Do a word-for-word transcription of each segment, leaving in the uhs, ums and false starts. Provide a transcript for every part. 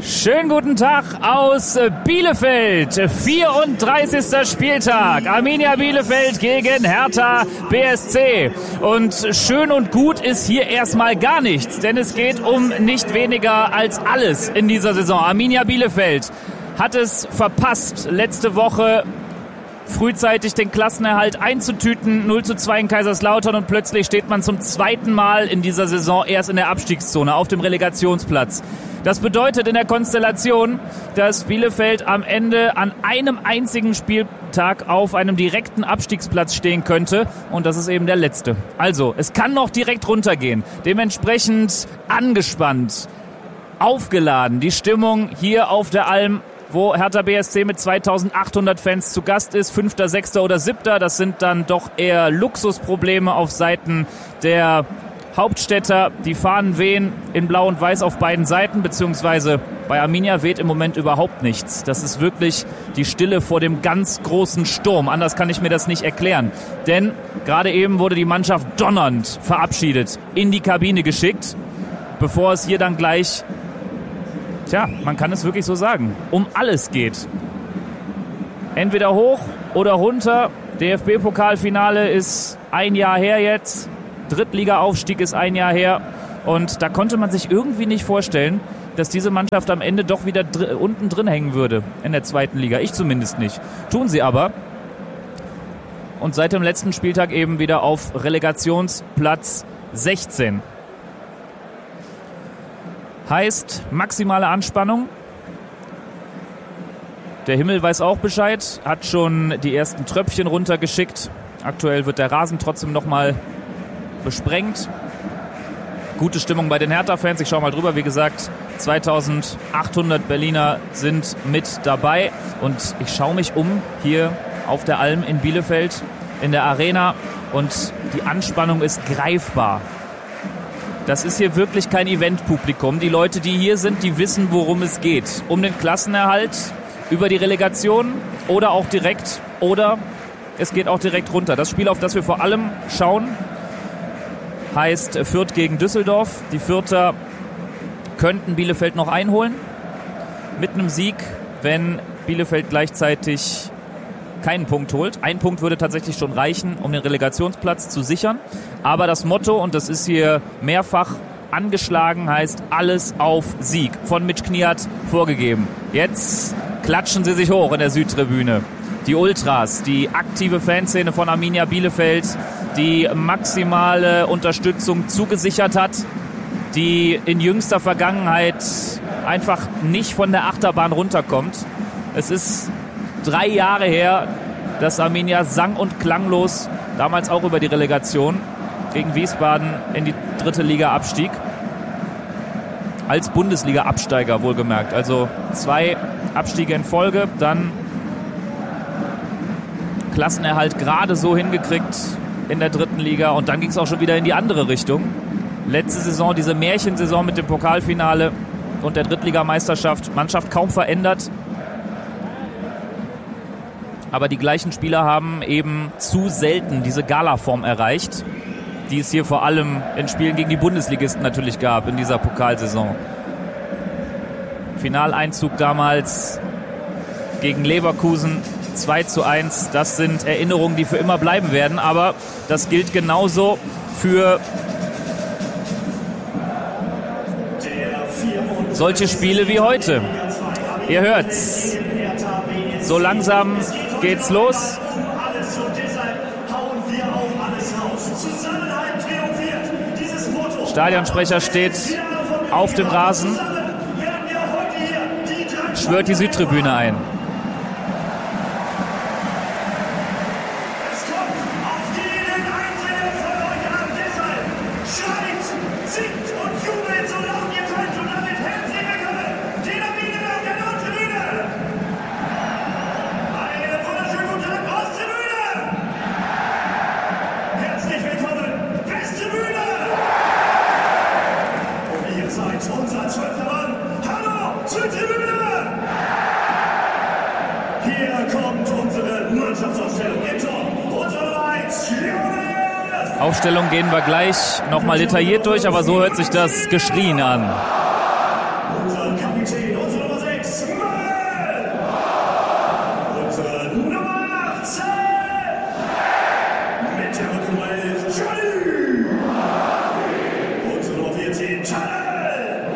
Schönen guten Tag aus Bielefeld, vierunddreißigster Spieltag, Arminia Bielefeld gegen Hertha B S C. Und schön und gut ist hier erstmal gar nichts, denn es geht um nicht weniger als alles in dieser Saison. Arminia Bielefeld hat es verpasst, letzte Woche frühzeitig den Klassenerhalt einzutüten, null zu zwei in Kaiserslautern, und plötzlich steht man zum zweiten Mal in dieser Saison erst in der Abstiegszone auf dem Relegationsplatz. Das bedeutet in der Konstellation, dass Bielefeld am Ende an einem einzigen Spieltag auf einem direkten Abstiegsplatz stehen könnte, und das ist eben der letzte. Also, es kann noch direkt runtergehen. Dementsprechend angespannt, aufgeladen die Stimmung hier auf der Alm, wo Hertha B S C mit zweitausendachthundert Fans zu Gast ist, fünfter, sechster oder siebter. Das sind dann doch eher Luxusprobleme auf Seiten der Hauptstädter. Die Fahnen wehen in Blau und Weiß auf beiden Seiten, beziehungsweise bei Arminia weht im Moment überhaupt nichts. Das ist wirklich die Stille vor dem ganz großen Sturm. Anders kann ich mir das nicht erklären. Denn gerade eben wurde die Mannschaft donnernd verabschiedet, in die Kabine geschickt, bevor es hier dann gleich, tja, man kann es wirklich so sagen, um alles geht. Entweder hoch oder runter. D F B-Pokalfinale ist ein Jahr her jetzt. Drittliga-Aufstieg ist ein Jahr her. Und da konnte man sich irgendwie nicht vorstellen, dass diese Mannschaft am Ende doch wieder dr- unten drin hängen würde in der zweiten Liga. Ich zumindest nicht. Tun sie aber. Und seit dem letzten Spieltag eben wieder auf Relegationsplatz sechzehn. Heißt maximale Anspannung. Der Himmel weiß auch Bescheid, hat schon die ersten Tröpfchen runtergeschickt. Aktuell wird der Rasen trotzdem nochmal besprengt. Gute Stimmung bei den Hertha-Fans. Ich schaue mal drüber. Wie gesagt, zweitausendachthundert Berliner sind mit dabei. Und ich schaue mich um hier auf der Alm in Bielefeld, in der Arena. Und die Anspannung ist greifbar. Das ist hier wirklich kein Eventpublikum. Die Leute, die hier sind, die wissen, worum es geht. Um den Klassenerhalt, über die Relegation oder auch direkt. Oder es geht auch direkt runter. Das Spiel, auf das wir vor allem schauen, heißt Fürth gegen Düsseldorf. Die Fürther könnten Bielefeld noch einholen mit einem Sieg, wenn Bielefeld gleichzeitig keinen Punkt holt. Ein Punkt würde tatsächlich schon reichen, um den Relegationsplatz zu sichern. Aber das Motto, und das ist hier mehrfach angeschlagen, heißt alles auf Sieg. Von Mitch Kniat vorgegeben. Jetzt klatschen sie sich hoch in der Südtribüne. Die Ultras, die aktive Fanszene von Arminia Bielefeld, die maximale Unterstützung zugesichert hat, die in jüngster Vergangenheit einfach nicht von der Achterbahn runterkommt. Es ist drei Jahre her, dass Arminia sang- und klanglos, damals auch über die Relegation, gegen Wiesbaden in die dritte Liga abstieg. Als Bundesliga-Absteiger wohlgemerkt. Also zwei Abstiege in Folge, dann Klassenerhalt gerade so hingekriegt in der dritten Liga, und dann ging es auch schon wieder in die andere Richtung. Letzte Saison, diese Märchensaison mit dem Pokalfinale und der Drittligameisterschaft, Mannschaft kaum verändert. Aber die gleichen Spieler haben eben zu selten diese Gala-Form erreicht, die es hier vor allem in Spielen gegen die Bundesligisten natürlich gab in dieser Pokalsaison. Finaleinzug damals gegen Leverkusen, zwei zu eins. Das sind Erinnerungen, die für immer bleiben werden. Aber das gilt genauso für solche Spiele wie heute. Ihr hört's. So langsam geht's los. Stadionsprecher steht auf dem Rasen, schwört die Südtribüne ein. Aufstellung gehen wir gleich nochmal detailliert durch, aber so hört sich das Geschrien an. Unser Kapitän Kapitän, unsere Nummer sechs, Mann! Unsere Nummer achtzehn! Mit der Nummer elf, Johnny! Unsere Nummer vierzehn, Channel!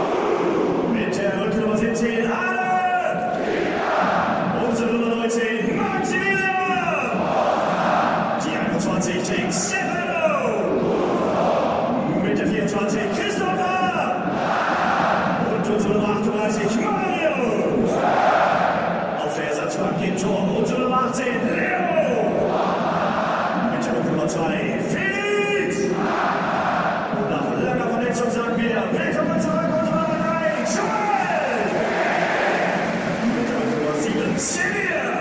Mit der Nummer siebzehn, Arne! Unsere Nummer neunzehn, Maximilian! Die einundzwanzig, trägt Stefano! Mit der vierundzwanzig, Christopher! Und unsere Nummer achtunddreißig, Mario! Auf der Ersatzbank im Tor unsere Nummer achtzehn, Leo! Mit der Nummer zwei, Felix! Und nach langer Verletzung sagen wir, willkommen zurück, unsere Nummer drei, Joel! Mit der Nummer sieben, Silvia!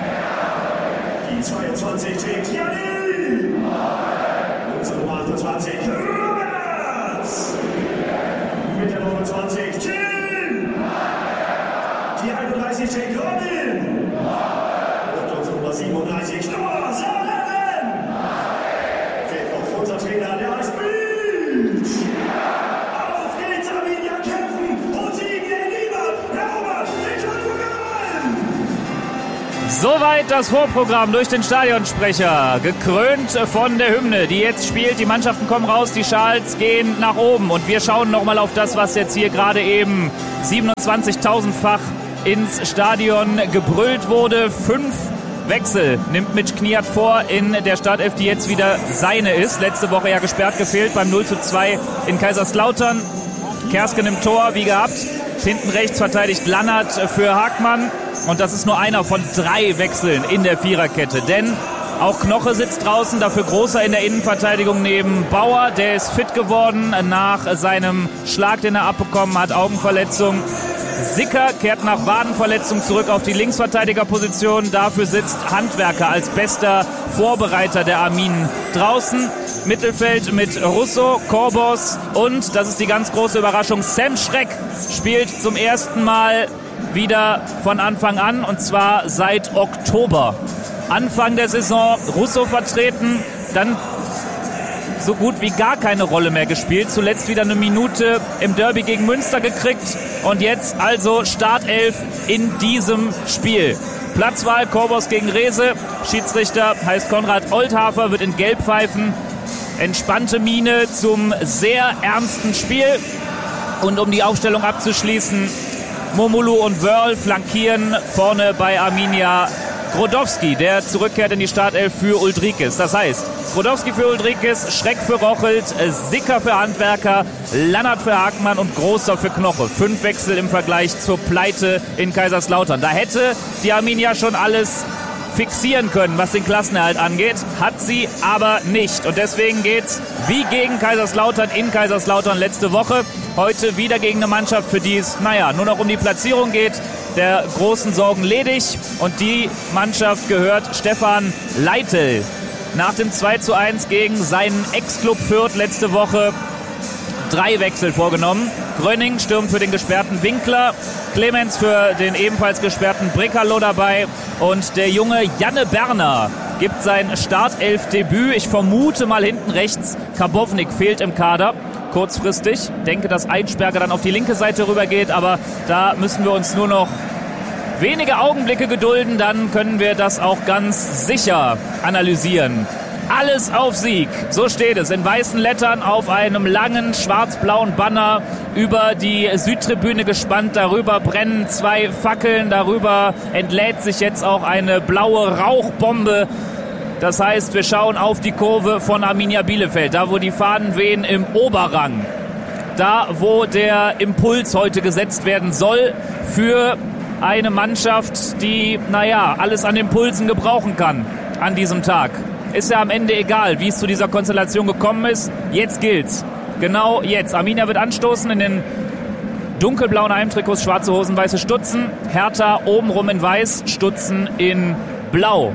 Die zweiundzwanzig trägt Janni! Unsere Nummer achtundzwanzig, Roberts! Mit der Nummer zwanzig, Tim! Die einunddreißig, trägt Robin! Und unsere Nummer siebenunddreißig, Noah Saladen! Fehlt noch unser Trainer, der heißt Beach! Auf geht's, Arminia kämpfen und siegen den lieber Robert Viktor-Pokal! Soweit das Vorprogramm durch den Stadionsprecher, gekrönt von der Hymne, die jetzt spielt. Die Mannschaften kommen raus, die Schals gehen nach oben und wir schauen nochmal auf das, was jetzt hier gerade eben siebenundzwanzigtausendfach ins Stadion gebrüllt wurde. Fünf Wechsel nimmt Mitch Kniat vor in der Startelf, die jetzt wieder seine ist. Letzte Woche ja gesperrt gefehlt beim null zu zwei in Kaiserslautern. Kersken im Tor, wie gehabt. Hinten rechts verteidigt Lannert für Hagmann. Und das ist nur einer von drei Wechseln in der Viererkette. Denn auch Knoche sitzt draußen, dafür Großer in der Innenverteidigung neben Bauer. Der ist fit geworden nach seinem Schlag, den er abbekommen hat, Augenverletzung. Sicker kehrt nach Wadenverletzung zurück auf die Linksverteidigerposition. Dafür sitzt Handwerker als bester Vorbereiter der Arminen draußen. Mittelfeld mit Russo, Korbos und, das ist die ganz große Überraschung, Sam Schreck spielt zum ersten Mal wieder von Anfang an und zwar seit Oktober. Anfang der Saison Russo vertreten, dann so gut wie gar keine Rolle mehr gespielt. Zuletzt wieder eine Minute im Derby gegen Münster gekriegt und jetzt also Startelf in diesem Spiel. Platzwahl Korbos gegen Rehse. Schiedsrichter heißt Konrad Oldhafer, wird in Gelb pfeifen. Entspannte Miene zum sehr ernsten Spiel. Und um die Aufstellung abzuschließen, Momulu und Wörl flankieren vorne bei Arminia Grodowski, der zurückkehrt in die Startelf für Uldrikis. Das heißt, Grodowski für Uldrikis, Schreck für Rochelt, Sicker für Handwerker, Lannert für Hagmann und Großer für Knoche. Fünf Wechsel im Vergleich zur Pleite in Kaiserslautern. Da hätte die Arminia schon alles fixieren können, was den Klassenerhalt angeht. Hat sie aber nicht. Und deswegen geht's wie gegen Kaiserslautern in Kaiserslautern letzte Woche. Heute wieder gegen eine Mannschaft, für die es, naja, nur noch um die Platzierung geht. Der großen Sorgen ledig. Und die Mannschaft gehört Stefan Leitl. Nach dem zwei zu eins gegen seinen Ex-Club Fürth letzte Woche drei Wechsel vorgenommen. Gröning stürmt für den gesperrten Winkler, Clemens für den ebenfalls gesperrten Brekalo dabei und der junge Janne Berner gibt sein Startelf-Debüt. Ich vermute mal hinten rechts, Karbovnik fehlt im Kader. Kurzfristig. Denke, dass Einsperger dann auf die linke Seite rübergeht, aber da müssen wir uns nur noch wenige Augenblicke gedulden, dann können wir das auch ganz sicher analysieren. Alles auf Sieg, so steht es in weißen Lettern auf einem langen schwarz-blauen Banner über die Südtribüne gespannt. Darüber brennen zwei Fackeln, darüber entlädt sich jetzt auch eine blaue Rauchbombe. Das heißt, wir schauen auf die Kurve von Arminia Bielefeld, da wo die Fahnen wehen im Oberrang. Da wo der Impuls heute gesetzt werden soll für eine Mannschaft, die, naja, alles an Impulsen gebrauchen kann an diesem Tag. Ist ja am Ende egal, wie es zu dieser Konstellation gekommen ist. Jetzt gilt's. Genau jetzt. Arminia wird anstoßen in den dunkelblauen Heimtrikots, schwarze Hosen, weiße Stutzen. Hertha obenrum in weiß, Stutzen in blau.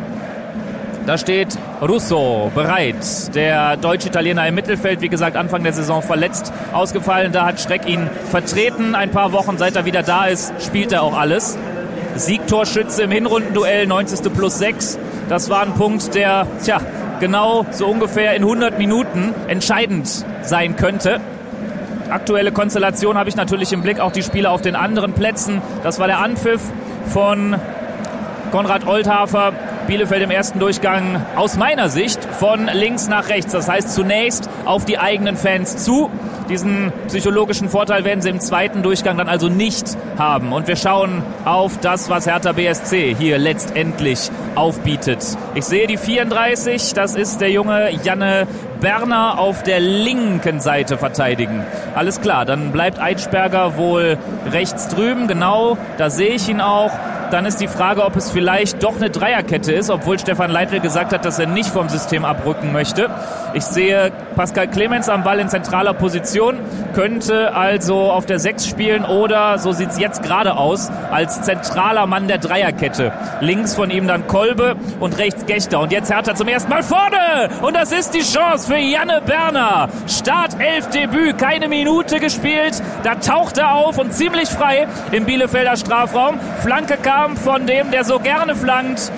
Da steht Russo bereit. Der Deutsch-Italiener im Mittelfeld, wie gesagt, Anfang der Saison verletzt ausgefallen. Da hat Schreck ihn vertreten. Ein paar Wochen, seit er wieder da ist, spielt er auch alles. Siegtorschütze im Hinrundenduell, neunzigste plus sechs. Das war ein Punkt, der, tja, genau so ungefähr in hundert Minuten entscheidend sein könnte. aktuelle Konstellation habe ich natürlich im Blick, auch die Spieler auf den anderen Plätzen. Das war der Anpfiff von Konrad Olthafer. Bielefeld im ersten Durchgang aus meiner Sicht von links nach rechts. Das heißt zunächst auf die eigenen Fans zu. Diesen psychologischen Vorteil werden sie im zweiten Durchgang dann also nicht haben. Und wir schauen auf das, was Hertha B S C hier letztendlich aufbietet. Ich sehe die vierunddreißig, das ist der junge Janne Berner auf der linken Seite verteidigen. Alles klar, dann bleibt Eitschberger wohl rechts drüben. Genau, da sehe ich ihn auch. Dann ist die Frage, ob es vielleicht doch eine Dreierkette ist, obwohl Stefan Leitl gesagt hat, dass er nicht vom System abrücken möchte. Ich sehe Pascal Clemens am Ball in zentraler Position, könnte also auf der sechs spielen oder, so sieht es jetzt gerade aus, als zentraler Mann der Dreierkette. Links von ihm dann Kolbe und rechts Gechter. Und jetzt Hertha zum ersten Mal vorne! Und das ist die Chance für Janne Berner. Startelf-Debüt, keine Minute gespielt. Da taucht er auf und ziemlich frei im Bielefelder Strafraum. Flanke kam von dem, der so gerne flankt.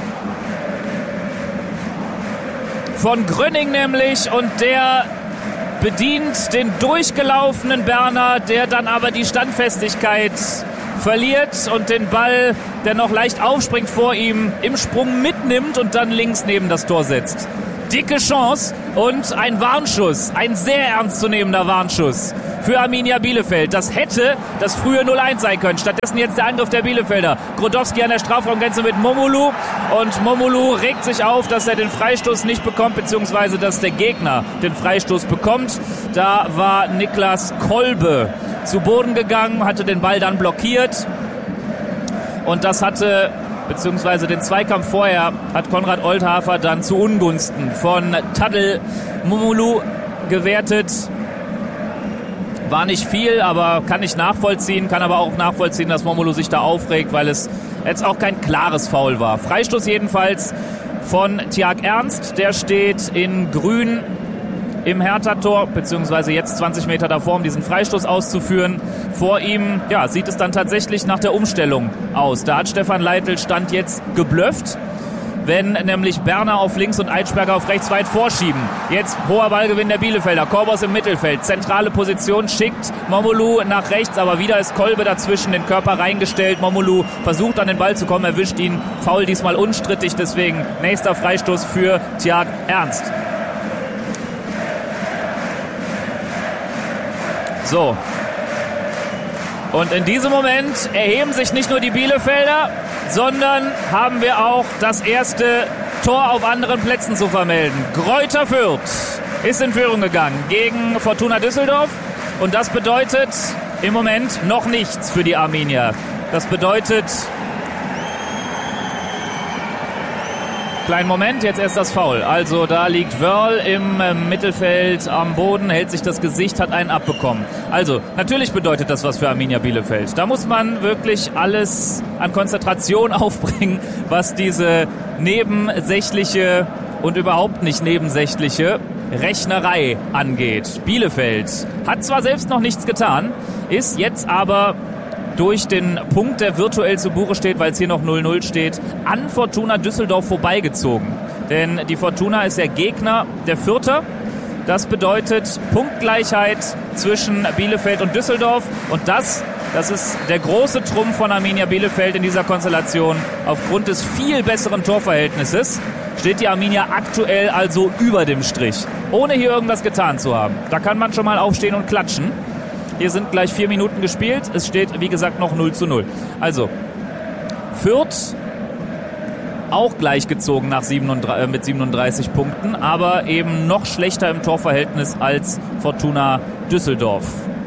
Von Gröning nämlich, und der bedient den durchgelaufenen Berner, der dann aber die Standfestigkeit verliert und den Ball, der noch leicht aufspringt vor ihm, im Sprung mitnimmt und dann links neben das Tor setzt. Dicke Chance und ein Warnschuss, ein sehr ernstzunehmender Warnschuss für Arminia Bielefeld. Das hätte das frühe null eins sein können. Stattdessen jetzt der Angriff der Bielefelder. Grodowski an der Strafraumgrenze mit Momolu, und Momolu regt sich auf, dass er den Freistoß nicht bekommt, beziehungsweise dass der Gegner den Freistoß bekommt. Da war Niklas Kolbe zu Boden gegangen, hatte den Ball dann blockiert, und das hatte... beziehungsweise den Zweikampf vorher hat Konrad Olthafer dann zu Ungunsten von Tadel Momolu gewertet. War nicht viel, aber kann ich nachvollziehen, kann aber auch nachvollziehen, dass Momolu sich da aufregt, weil es jetzt auch kein klares Foul war. Freistoß jedenfalls von Tjag Ernst, der steht in Grün im Hertha-Tor, beziehungsweise jetzt zwanzig Meter davor, um diesen Freistoß auszuführen. Vor ihm, ja, sieht es dann tatsächlich nach der Umstellung aus. Da hat Stefan Leitl Stand jetzt geblufft, wenn nämlich Berner auf links und Eitschberger auf rechts weit vorschieben. Jetzt hoher Ballgewinn der Bielefelder. Korbos im Mittelfeld, zentrale Position, schickt Momolu nach rechts, aber wieder ist Kolbe dazwischen, den Körper reingestellt. Momolu versucht an den Ball zu kommen, erwischt ihn. Foul diesmal unstrittig, deswegen nächster Freistoß für Tjag Ernst. So. Und in diesem Moment erheben sich nicht nur die Bielefelder, sondern haben wir auch das erste Tor auf anderen Plätzen zu vermelden. Greuther Fürth ist in Führung gegangen gegen Fortuna Düsseldorf, und das bedeutet im Moment noch nichts für die Arminia. Das bedeutet... Kleinen Moment, jetzt erst das Foul. Also da liegt Wörl im äh, Mittelfeld am Boden, hält sich das Gesicht, hat einen abbekommen. Also natürlich bedeutet das was für Arminia Bielefeld. Da muss man wirklich alles an Konzentration aufbringen, was diese nebensächliche und überhaupt nicht nebensächliche Rechnerei angeht. Bielefeld hat zwar selbst noch nichts getan, ist jetzt aber durch den Punkt, der virtuell zu Buche steht, weil es hier noch null null steht, an Fortuna Düsseldorf vorbeigezogen. Denn die Fortuna ist der Gegner der Fürther. Das bedeutet Punktgleichheit zwischen Bielefeld und Düsseldorf. Und das, das ist der große Trumpf von Arminia Bielefeld in dieser Konstellation. Aufgrund des viel besseren Torverhältnisses steht die Arminia aktuell also über dem Strich, ohne hier irgendwas getan zu haben. Da kann man schon mal aufstehen und klatschen. Hier sind gleich vier Minuten gespielt. Es steht, wie gesagt, noch null zu null. Also, Fürth auch gleichgezogen nach siebenunddreißig, äh, mit siebenunddreißig Punkten, aber eben noch schlechter im Torverhältnis als Fortuna Düsseldorf.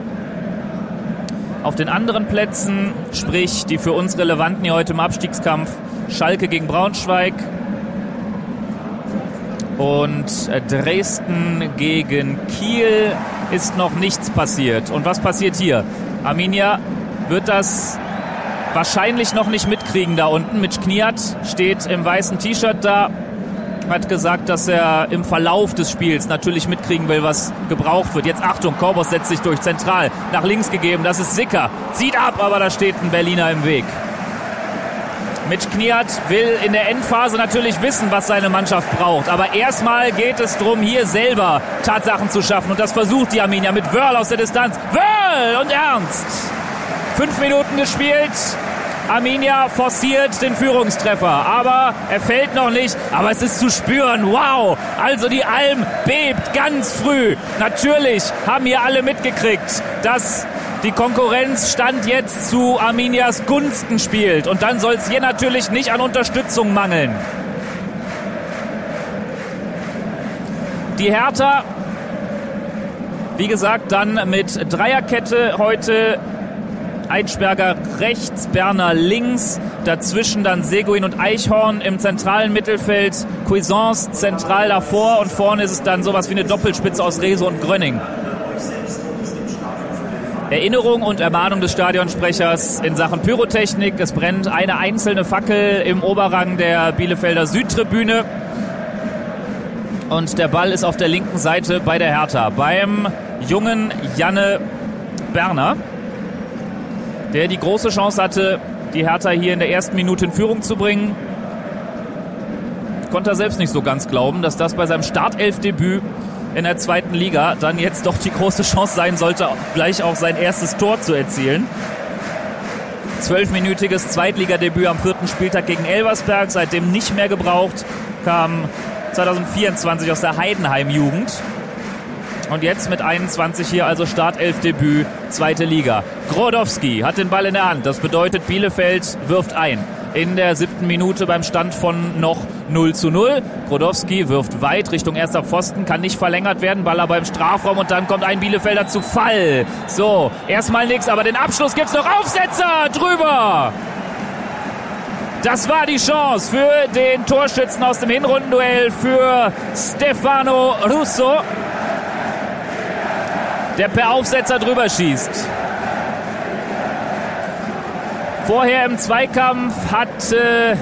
Auf den anderen Plätzen, sprich die für uns relevanten hier heute im Abstiegskampf, Schalke gegen Braunschweig und Dresden gegen Kiel, ist noch nichts passiert. Und was passiert hier? Arminia wird das wahrscheinlich noch nicht mitkriegen da unten. Mitch Kniat steht im weißen T-Shirt da, hat gesagt, dass er im Verlauf des Spiels natürlich mitkriegen will, was gebraucht wird. Jetzt Achtung, Korbos setzt sich durch, zentral, nach links gegeben, das ist Sicker, zieht ab, aber da steht ein Berliner im Weg. Mitch Kniat will in der Endphase natürlich wissen, was seine Mannschaft braucht. Aber erstmal geht es darum, hier selber Tatsachen zu schaffen. Und das versucht die Arminia mit Wörl aus der Distanz. Wörl und Ernst. Fünf Minuten gespielt. Arminia forciert den Führungstreffer. Aber er fällt noch nicht. Aber es ist zu spüren. Wow. Also die Alm bebt ganz früh. Natürlich haben hier alle mitgekriegt, dass die Konkurrenz Stand jetzt zu Arminias Gunsten spielt. Und dann soll es hier natürlich nicht an Unterstützung mangeln. Die Hertha, wie gesagt, dann mit Dreierkette heute. Eitschberger rechts, Berner links. Dazwischen dann Seguin und Eichhorn im zentralen Mittelfeld. Cuisance zentral davor. Und vorne ist es dann sowas wie eine Doppelspitze aus Reso und Grönning. Erinnerung und Ermahnung des Stadionsprechers in Sachen Pyrotechnik. Es brennt eine einzelne Fackel im Oberrang der Bielefelder Südtribüne. Und der Ball ist auf der linken Seite bei der Hertha. Beim jungen Janne Berner, der die große Chance hatte, die Hertha hier in der ersten Minute in Führung zu bringen. Konnte er selbst nicht so ganz glauben, dass das bei seinem Startelfdebüt in der zweiten Liga dann jetzt doch die große Chance sein sollte, gleich auch sein erstes Tor zu erzielen. Zwölfminütiges Zweitligadebüt am vierten Spieltag gegen Elversberg, seitdem nicht mehr gebraucht, kam zwanzig vierundzwanzig aus der Heidenheim-Jugend. Und jetzt mit einundzwanzig hier also Startelfdebüt, zweite Liga. Grodowski hat den Ball in der Hand, das bedeutet Bielefeld wirft ein. In der siebten Minute beim Stand von noch null zu null. Grodowski wirft weit Richtung erster Pfosten, kann nicht verlängert werden. Ball aber im Strafraum und dann kommt ein Bielefelder zu Fall. So, erstmal nichts, aber den Abschluss gibt's noch. Aufsetzer drüber. Das war die Chance für den Torschützen aus dem Hinrundenduell, für Stefano Russo, der per Aufsetzer drüber schießt. Vorher im Zweikampf hat äh,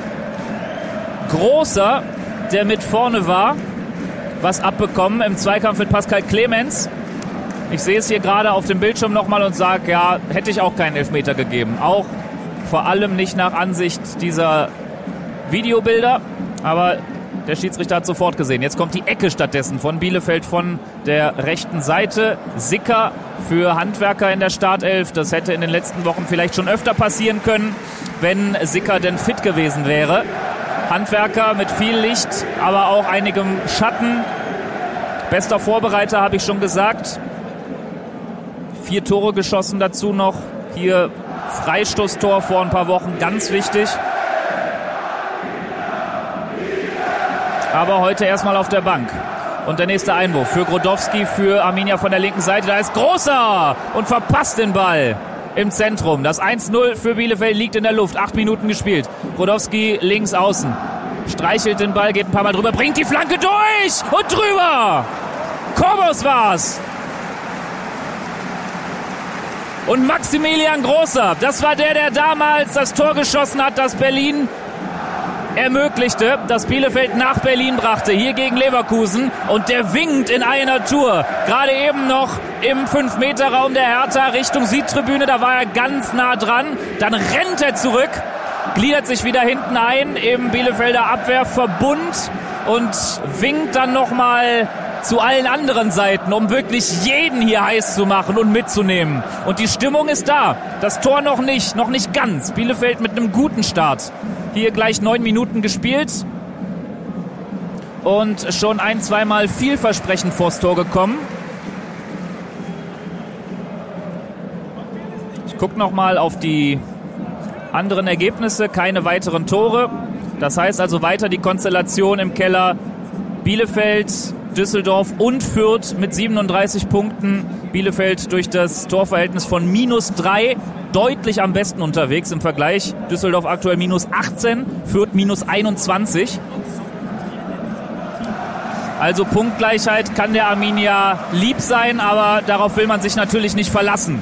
Großer, der mit vorne war, was abbekommen im Zweikampf mit Pascal Clemens. Ich sehe es hier gerade auf dem Bildschirm nochmal und sage, ja, hätte ich auch keinen Elfmeter gegeben. Auch vor allem nicht nach Ansicht dieser Videobilder. Aber der Schiedsrichter hat sofort gesehen. Jetzt kommt die Ecke stattdessen von Bielefeld von der rechten Seite. Sicker für Handwerker in der Startelf. Das hätte in den letzten Wochen vielleicht schon öfter passieren können, wenn Sicker denn fit gewesen wäre. Handwerker mit viel Licht, aber auch einigem Schatten. Bester Vorbereiter, habe ich schon gesagt. Vier Tore geschossen dazu noch. Hier Freistoßtor vor ein paar Wochen, ganz wichtig. Aber heute erstmal auf der Bank. Und der nächste Einwurf für Grodowski, für Arminia von der linken Seite. Da ist Großer und verpasst den Ball im Zentrum. Das eins null für Bielefeld liegt in der Luft. Acht Minuten gespielt. Grodowski links außen. Streichelt den Ball, geht ein paar Mal drüber, bringt die Flanke durch und drüber. Kobos war's. Und Maximilian Großer, das war der, der damals das Tor geschossen hat, das Berlin ermöglichte, dass Bielefeld nach Berlin brachte, hier gegen Leverkusen, und der winkt in einer Tour, gerade eben noch im fünf Meter Raum der Hertha Richtung Südtribüne, da war er ganz nah dran, dann rennt er zurück, gliedert sich wieder hinten ein im Bielefelder Abwehrverbund und winkt dann nochmal zu allen anderen Seiten, um wirklich jeden hier heiß zu machen und mitzunehmen. Und die Stimmung ist da. Das Tor noch nicht, noch nicht ganz. Bielefeld mit einem guten Start. Hier gleich neun Minuten gespielt. Und schon ein-, zweimal vielversprechend vors Tor gekommen. Ich gucke nochmal auf die anderen Ergebnisse. Keine weiteren Tore. Das heißt also weiter die Konstellation im Keller. Bielefeld, Düsseldorf und Fürth mit siebenunddreißig Punkten. Bielefeld durch das Torverhältnis von minus drei deutlich am besten unterwegs im Vergleich. Düsseldorf aktuell minus achtzehn, Fürth minus einundzwanzig. Also Punktgleichheit kann der Arminia lieb sein, aber darauf will man sich natürlich nicht verlassen.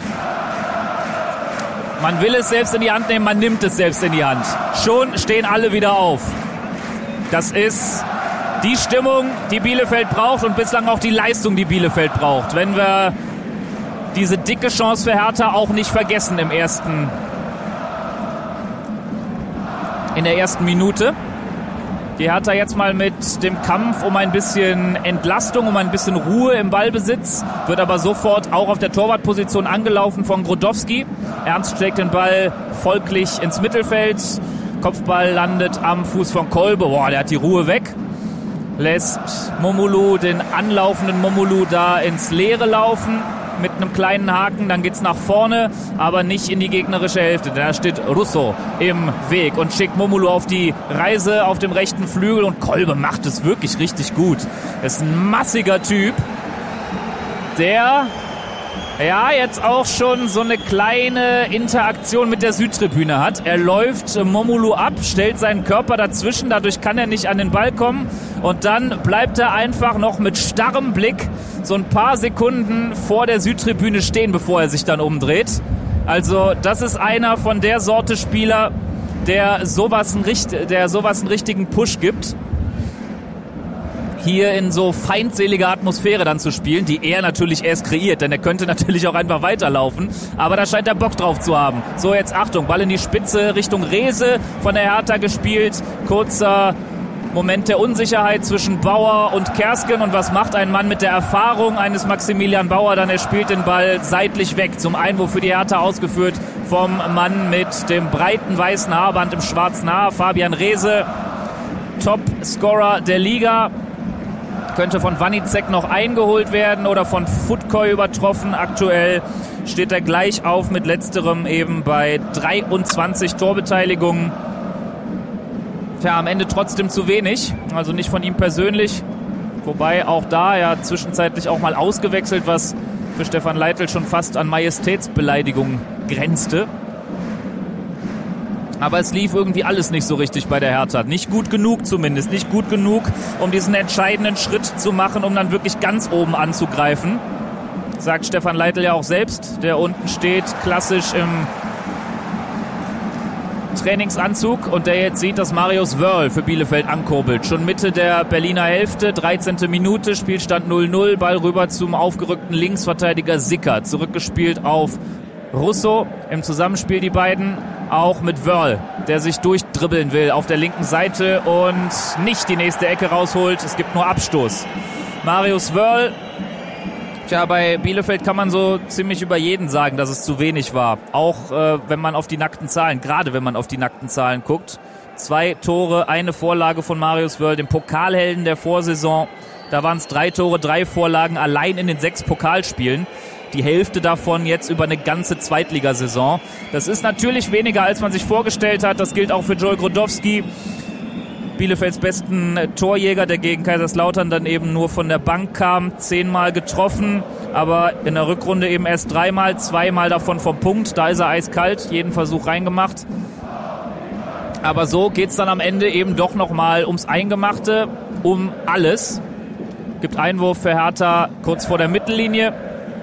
Man will es selbst in die Hand nehmen, man nimmt es selbst in die Hand. Schon stehen alle wieder auf. Das ist die Stimmung, die Bielefeld braucht und bislang auch die Leistung, die Bielefeld braucht. Wenn wir diese dicke Chance für Hertha auch nicht vergessen im ersten in der ersten Minute. Die Hertha jetzt mal mit dem Kampf um ein bisschen Entlastung, um ein bisschen Ruhe im Ballbesitz, wird aber sofort auch auf der Torwartposition angelaufen von Grodowski. Ernst schlägt den Ball folglich ins Mittelfeld. Kopfball landet am Fuß von Kolbe. Boah, der hat die Ruhe weg. Lässt Momolu, den anlaufenden Momolu, da ins Leere laufen mit einem kleinen Haken. Dann geht's nach vorne, aber nicht in die gegnerische Hälfte. Da steht Russo im Weg und schickt Momolu auf die Reise auf dem rechten Flügel. Und Kolbe macht es wirklich richtig gut. Ist ein massiger Typ, der ja jetzt auch schon so eine kleine Interaktion mit der Südtribüne hat. Er läuft Momolu ab, stellt seinen Körper dazwischen, dadurch kann er nicht an den Ball kommen und dann bleibt er einfach noch mit starrem Blick so ein paar Sekunden vor der Südtribüne stehen, bevor er sich dann umdreht. Also das ist einer von der Sorte Spieler, der sowas einen, der sowas einen richtigen Push gibt, hier in so feindseliger Atmosphäre dann zu spielen, die er natürlich erst kreiert, denn er könnte natürlich auch einfach weiterlaufen, aber da scheint er Bock drauf zu haben. So, jetzt Achtung, Ball in die Spitze Richtung Rehse von der Hertha gespielt, kurzer Moment der Unsicherheit zwischen Bauer und Kersken, und was macht ein Mann mit der Erfahrung eines Maximilian Bauer dann? Er spielt den Ball seitlich weg, zum Einwurf für die Hertha ausgeführt vom Mann mit dem breiten weißen Haarband im schwarzen Haar, Fabian Rehse, Top-Scorer der Liga. Könnte von Wanizek noch eingeholt werden oder von Futkoy übertroffen. Aktuell steht er gleich auf mit letzterem eben bei dreiundzwanzig Torbeteiligungen. Ja, am Ende trotzdem zu wenig, also nicht von ihm persönlich. Wobei auch da ja zwischenzeitlich auch mal ausgewechselt, was für Stefan Leitl schon fast an Majestätsbeleidigung grenzte. Aber es lief irgendwie alles nicht so richtig bei der Hertha. Nicht gut genug zumindest. Nicht gut genug, um diesen entscheidenden Schritt zu machen, um dann wirklich ganz oben anzugreifen. Sagt Stefan Leitl ja auch selbst, der unten steht, klassisch im Trainingsanzug und der jetzt sieht, dass Marius Wörl für Bielefeld ankurbelt. Schon Mitte der Berliner Hälfte, dreizehnte Minute, Spielstand null null, Ball rüber zum aufgerückten Linksverteidiger Sicker. Zurückgespielt auf Russo, im Zusammenspiel die beiden, auch mit Wörl, der sich durchdribbeln will auf der linken Seite und nicht die nächste Ecke rausholt. Es gibt nur Abstoß. Marius Wörl, tja, bei Bielefeld kann man so ziemlich über jeden sagen, dass es zu wenig war. Auch äh, wenn man auf die nackten Zahlen, gerade wenn man auf die nackten Zahlen guckt. Zwei Tore, eine Vorlage von Marius Wörl, dem Pokalhelden der Vorsaison. Da waren es drei Tore, drei Vorlagen allein in den sechs Pokalspielen. Die Hälfte davon jetzt über eine ganze Zweitligasaison. Das ist natürlich weniger, als man sich vorgestellt hat. Das gilt auch für Joel Grodowski, Bielefelds besten Torjäger, der gegen Kaiserslautern dann eben nur von der Bank kam. Zehnmal getroffen, aber in der Rückrunde eben erst dreimal, zweimal davon vom Punkt. Da ist er eiskalt, jeden Versuch reingemacht. Aber so geht's dann am Ende eben doch nochmal ums Eingemachte, um alles. Gibt Einwurf für Hertha kurz vor der Mittellinie.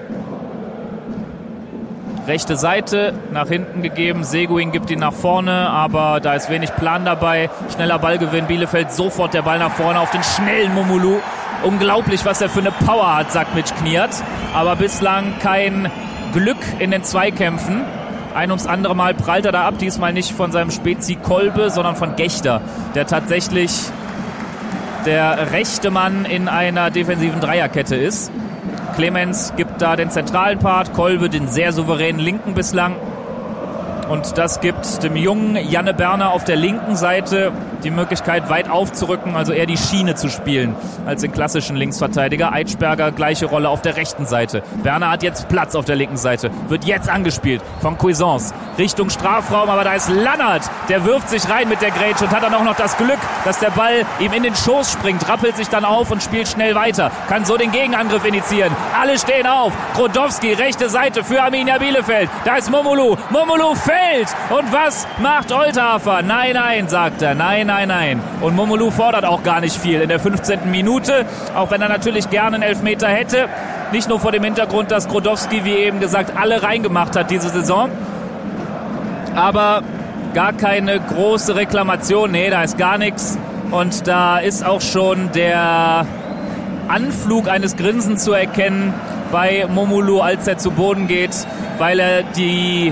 Rechte Seite, nach hinten gegeben, Seguin gibt ihn nach vorne, aber da ist wenig Plan dabei. Schneller Ballgewinn, Bielefeld, sofort der Ball nach vorne auf den schnellen Momolu. Unglaublich, was er für eine Power hat, sagt Mitch Kniert. Aber bislang kein Glück in den Zweikämpfen. Ein ums andere Mal prallt er da ab, diesmal nicht von seinem Spezi Kolbe, sondern von Gechter, der tatsächlich der rechte Mann in einer defensiven Dreierkette ist. Clemens gibt da den zentralen Part, Kolbe den sehr souveränen linken bislang. Und das gibt dem jungen Janne Berner auf der linken Seite die Möglichkeit, weit aufzurücken, also eher die Schiene zu spielen als den klassischen Linksverteidiger. Eitschberger, gleiche Rolle auf der rechten Seite. Berner hat jetzt Platz auf der linken Seite, wird jetzt angespielt von Cuisance Richtung Strafraum, aber da ist Lannert, der wirft sich rein mit der Grätsche und hat dann auch noch das Glück, dass der Ball ihm in den Schoß springt, rappelt sich dann auf und spielt schnell weiter, kann so den Gegenangriff initiieren. Alle stehen auf, Grodowski, rechte Seite für Arminia Bielefeld, da ist Momolu, Momolu fällt und was macht Olthafer? Nein, nein, sagt er, nein, nein, nein. Und Momolu fordert auch gar nicht viel in der fünfzehnten Minute, auch wenn er natürlich gerne einen Elfmeter hätte. Nicht nur vor dem Hintergrund, dass Grodowski, wie eben gesagt, alle reingemacht hat diese Saison. Aber gar keine große Reklamation. Nee, da ist gar nichts. Und da ist auch schon der Anflug eines Grinsens zu erkennen bei Momolu, als er zu Boden geht, weil er die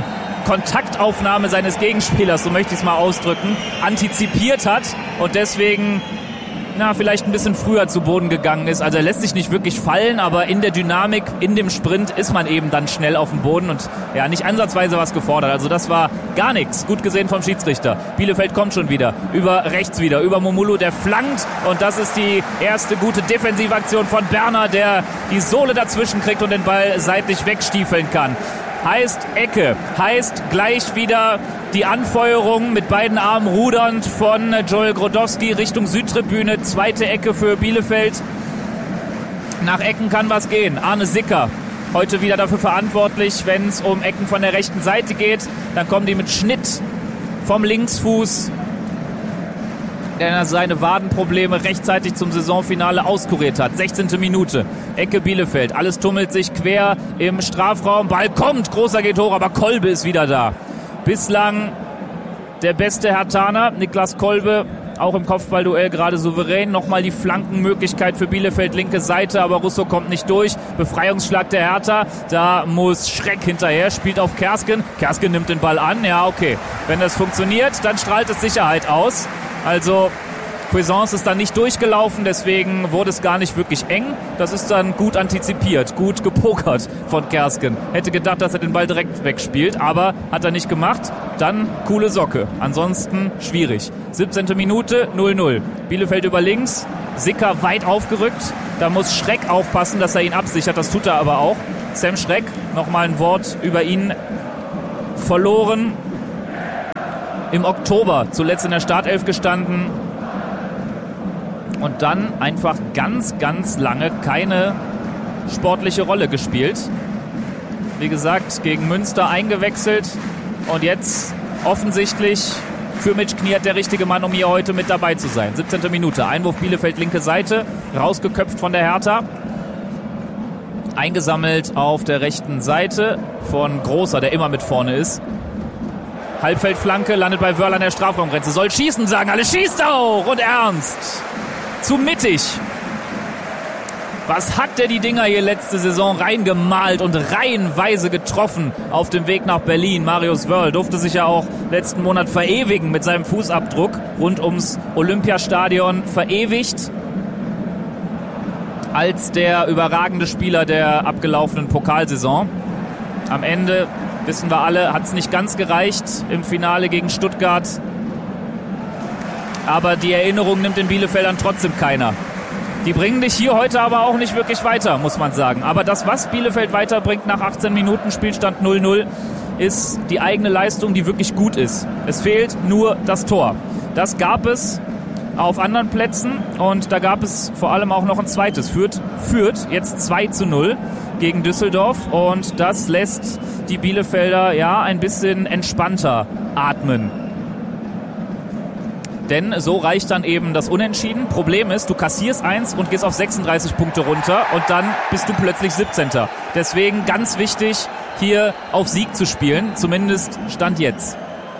Kontaktaufnahme seines Gegenspielers, so möchte ich es mal ausdrücken, antizipiert hat und deswegen na, vielleicht ein bisschen früher zu Boden gegangen ist. Also er lässt sich nicht wirklich fallen, aber in der Dynamik, in dem Sprint ist man eben dann schnell auf dem Boden und ja, nicht ansatzweise was gefordert. Also das war gar nichts. Gut gesehen vom Schiedsrichter. Bielefeld kommt schon wieder. Über rechts wieder. Über Momulu, der flankt und das ist die erste gute Defensivaktion von Berner, der die Sohle dazwischen kriegt und den Ball seitlich wegstiefeln kann. Heißt Ecke, heißt gleich wieder die Anfeuerung mit beiden Armen rudernd von Joel Grodowski Richtung Südtribüne. Zweite Ecke für Bielefeld. Nach Ecken kann was gehen. Arne Sicker heute wieder dafür verantwortlich, wenn es um Ecken von der rechten Seite geht. Dann kommen die mit Schnitt vom Linksfuß, der seine Wadenprobleme rechtzeitig zum Saisonfinale auskuriert hat. sechzehnte Minute, Ecke Bielefeld. Alles tummelt sich quer im Strafraum. Ball kommt, großer geht hoch, aber Kolbe ist wieder da. Bislang der beste Herthaner, Niklas Kolbe, auch im Kopfballduell gerade souverän. Nochmal die Flankenmöglichkeit für Bielefeld, linke Seite, aber Russo kommt nicht durch. Befreiungsschlag der Hertha, da muss Schreck hinterher, spielt auf Kersken. Kersken nimmt den Ball an, ja okay. Wenn das funktioniert, dann strahlt es Sicherheit aus. Also Cuisance ist dann nicht durchgelaufen, deswegen wurde es gar nicht wirklich eng. Das ist dann gut antizipiert, gut gepokert von Kersken. Hätte gedacht, dass er den Ball direkt wegspielt, aber hat er nicht gemacht. Dann coole Socke. Ansonsten schwierig. siebzehnte Minute, null null. Bielefeld über links, Sicker weit aufgerückt. Da muss Schreck aufpassen, dass er ihn absichert. Das tut er aber auch. Sam Schreck, nochmal ein Wort über ihn verloren. Im Oktober zuletzt in der Startelf gestanden und dann einfach ganz, ganz lange keine sportliche Rolle gespielt. Wie gesagt, gegen Münster eingewechselt und jetzt offensichtlich für Mitch Kniat der richtige Mann, um hier heute mit dabei zu sein. siebzehnte Minute, Einwurf Bielefeld, linke Seite, rausgeköpft von der Hertha. Eingesammelt auf der rechten Seite von Großer, der immer mit vorne ist. Halbfeldflanke, landet bei Wörl an der Strafraumgrenze. Soll schießen, sagen alle. Schießt auch! Und Ernst. Zu mittig. Was hat der die Dinger hier letzte Saison reingemalt und reihenweise getroffen auf dem Weg nach Berlin? Marius Wörl durfte sich ja auch letzten Monat verewigen mit seinem Fußabdruck rund ums Olympiastadion. Verewigt als der überragende Spieler der abgelaufenen Pokalsaison. Am Ende, wissen wir alle, hat es nicht ganz gereicht im Finale gegen Stuttgart. Aber die Erinnerung nimmt den Bielefeldern trotzdem keiner. Die bringen dich hier heute aber auch nicht wirklich weiter, muss man sagen. Aber das, was Bielefeld weiterbringt nach achtzehn Minuten Spielstand null null, ist die eigene Leistung, die wirklich gut ist. Es fehlt nur das Tor. Das gab es auf anderen Plätzen und da gab es vor allem auch noch ein zweites. Fürth führt jetzt zwei zu null gegen Düsseldorf und das lässt die Bielefelder ja ein bisschen entspannter atmen. Denn so reicht dann eben das Unentschieden. Problem ist, du kassierst eins und gehst auf sechsunddreißig Punkte runter und dann bist du plötzlich siebzehnter Deswegen ganz wichtig, hier auf Sieg zu spielen, zumindest Stand jetzt.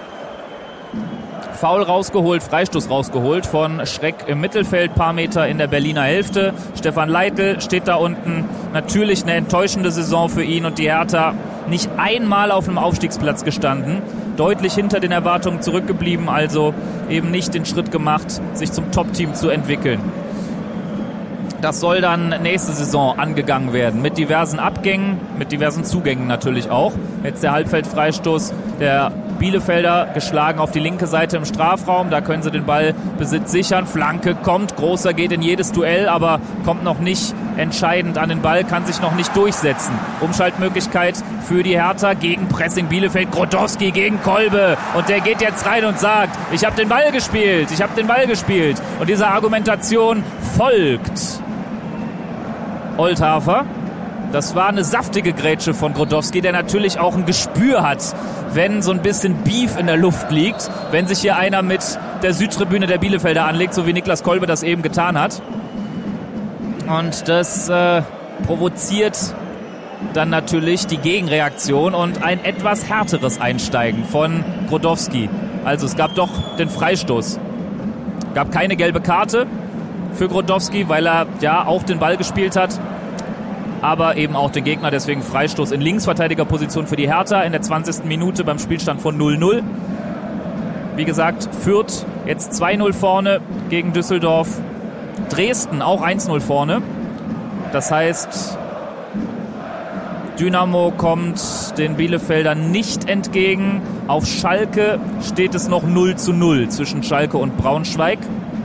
Foul rausgeholt, Freistoß rausgeholt von Schreck im Mittelfeld, paar Meter in der Berliner Hälfte. Stefan Leitl steht da unten. Natürlich eine enttäuschende Saison für ihn und die Hertha nicht einmal auf einem Aufstiegsplatz gestanden. Deutlich hinter den Erwartungen zurückgeblieben, also eben nicht den Schritt gemacht, sich zum Top-Team zu entwickeln. Das soll dann nächste Saison angegangen werden, mit diversen Abgängen, mit diversen Zugängen natürlich auch. Jetzt der Halbfeldfreistoß der Bielefelder, geschlagen auf die linke Seite im Strafraum, da können sie den Ballbesitz sichern. Flanke kommt, Großer geht in jedes Duell, aber kommt noch nicht entscheidend an den Ball, kann sich noch nicht durchsetzen. Umschaltmöglichkeit für die Hertha, gegen Pressing Bielefeld, Grodowski gegen Kolbe und der geht jetzt rein und sagt, ich habe den Ball gespielt, ich habe den Ball gespielt und dieser Argumentation folgt Oldhafer. Das war eine saftige Grätsche von Grodowski, der natürlich auch ein Gespür hat, wenn so ein bisschen Beef in der Luft liegt, wenn sich hier einer mit der Südtribüne der Bielefelder anlegt, so wie Niklas Kolbe das eben getan hat. Und das äh, provoziert dann natürlich die Gegenreaktion und ein etwas härteres Einsteigen von Grodowski. Also es gab doch den Freistoß. Gab keine gelbe Karte für Grodowski, weil er ja auch den Ball gespielt hat. aber eben auch den Gegner. Deswegen Freistoß in Linksverteidigerposition für die Hertha in der zwanzigsten Minute beim Spielstand von null null. Wie gesagt, Fürth jetzt zwei null vorne gegen Düsseldorf. Dresden auch eins null vorne. Das heißt, Dynamo kommt den Bielefeldern nicht entgegen. Auf Schalke steht es noch null zu null zwischen Schalke und Braunschweig.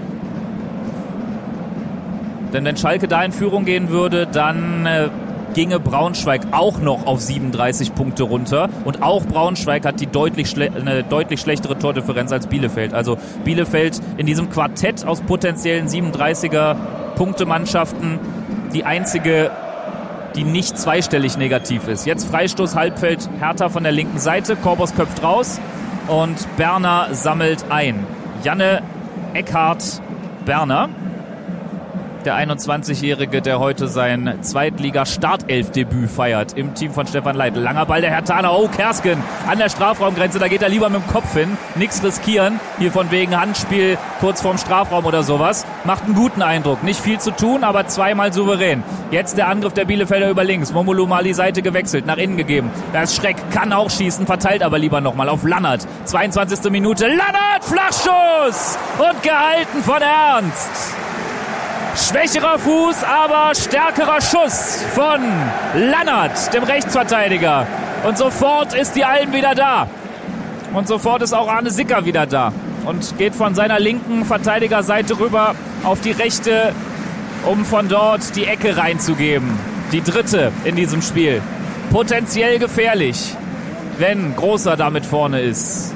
Denn wenn Schalke da in Führung gehen würde, dann äh, ginge Braunschweig auch noch auf siebenunddreißig Punkte runter. Und auch Braunschweig hat die deutlich schle- eine deutlich schlechtere Tordifferenz als Bielefeld. Also Bielefeld in diesem Quartett aus potenziellen siebenunddreißiger-Punkte-Mannschaften die einzige, die nicht zweistellig negativ ist. Jetzt Freistoß, Halbfeld, Hertha von der linken Seite. Korbos köpft raus und Berner sammelt ein. Janne Eckhard Berner, der einundzwanzigjährige, der heute sein Zweitliga-Startelf-Debüt feiert im Team von Stefan Leitl. Langer Ball der Herthaner. Oh, Kersken an der Strafraumgrenze. Da geht er lieber mit dem Kopf hin. Nichts riskieren. Hier von wegen Handspiel kurz vorm Strafraum oder sowas. Macht einen guten Eindruck. Nicht viel zu tun, aber zweimal souverän. Jetzt der Angriff der Bielefelder über links. Momolu mal die Seite gewechselt, nach innen gegeben. Da ist Schreck, kann auch schießen, verteilt aber lieber nochmal auf Lannert. zweiundzwanzigste Minute. Lannert, Flachschuss! Und gehalten von Ernst. Schwächerer Fuß, aber stärkerer Schuss von Lannert, dem Rechtsverteidiger. Und sofort ist die Alm wieder da. Und sofort ist auch Arne Sicker wieder da. Und geht von seiner linken Verteidigerseite rüber auf die rechte, um von dort die Ecke reinzugeben. Die dritte in diesem Spiel. Potenziell gefährlich, wenn Großer damit vorne ist.